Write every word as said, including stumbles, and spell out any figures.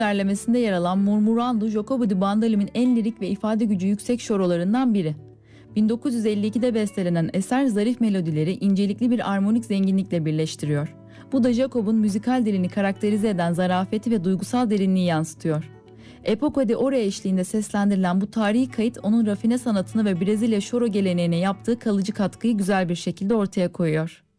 derlemesinde yer alan Murmurando, Jacopo di Bandolim'in en lirik ve ifade gücü yüksek şorolarından biri. bin dokuz yüz elli ikide bestelenen eser zarif melodileri incelikli bir armonik zenginlikle birleştiriyor. Bu da Jacob'un müzikal dilini karakterize eden zarafeti ve duygusal derinliği yansıtıyor. Epoca de Oro eşliğinde seslendirilen bu tarihi kayıt onun rafine sanatını ve Brezilya şoro geleneğine yaptığı kalıcı katkıyı güzel bir şekilde ortaya koyuyor.